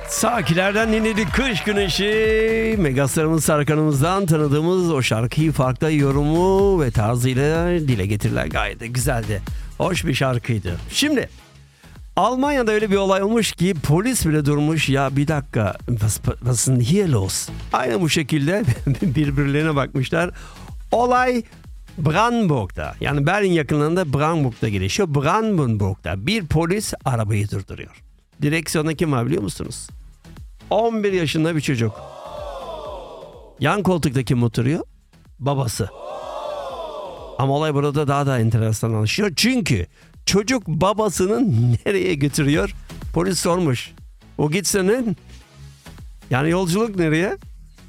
Sakilerden dinledik Kış Güneşi. Megastarımız Serkan'ımızdan tanıdığımız o şarkıyı farklı yorumu ve tarzıyla dile getirilen gayet de güzeldi. Hoş bir şarkıydı. Şimdi Almanya'da öyle bir olay olmuş ki polis bile durmuş. Ya bir dakika, was ist denn hier los? Aynı bu şekilde birbirlerine bakmışlar. Olay Brandenburg'da, yani Berlin yakınlarında Brandenburg'da gelişiyor. Brandenburg'da bir polis arabayı durduruyor. Direksiyonda kim var biliyor musunuz? 11 yaşında bir çocuk. Yan koltukta kim oturuyor? Babası. Ama olay burada daha da enteresanlaşıyor. Çünkü çocuk babasını nereye götürüyor? Polis sormuş. O gitsenin, yani yolculuk nereye?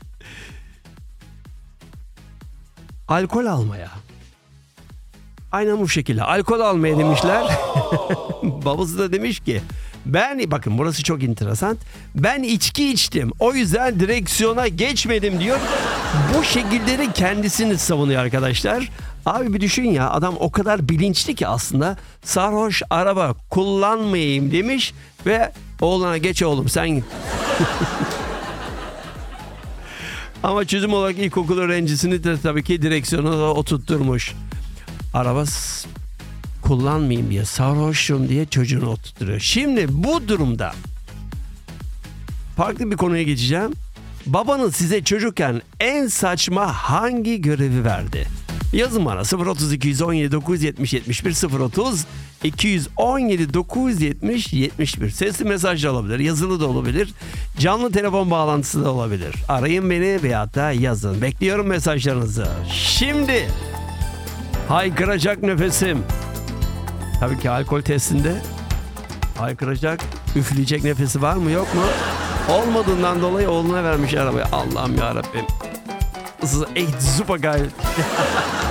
Alkol almaya. Aynen bu şekilde. Alkol almaya demişler. Babası da demiş ki bakın burası çok enteresan. Ben içki içtim. O yüzden direksiyona geçmedim diyor. Bu şekilde de kendisini savunuyor arkadaşlar. Abi bir düşün ya, adam o kadar bilinçli ki aslında sarhoş araba kullanmayayım demiş ve oğluna geç oğlum sen git. Ama çözüm olarak ilkokul öğrencisini de tabii ki direksiyona da oturtturmuş. Araba kullanmayayım diye, sarhoşum diye çocuğunu oturtuyor. Şimdi bu durumda farklı bir konuya geçeceğim. Babanız size çocukken en saçma hangi görevi verdi? Yazın bana 030 217 970 71 030 217 970 71. Sesli mesaj da olabilir, yazılı da olabilir, canlı telefon bağlantısı da olabilir. Arayın beni veyahut da yazın. Bekliyorum mesajlarınızı. Şimdi haykıracak nefesim. Tabii ki alkol testinde haykıracak, üfleyecek nefesi var mı yok mu? Olmadığından dolayı oğluna vermiş arabayı. Allah'ım yarabbim. Das ist echt super geil.